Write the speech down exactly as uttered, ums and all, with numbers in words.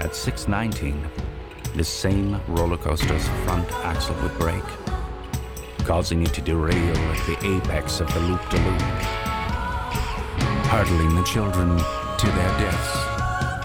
At six nineteen, this same roller coaster's front axle would break, causing it to derail at the apex of the loop-de-loop, hurtling the children to their deaths.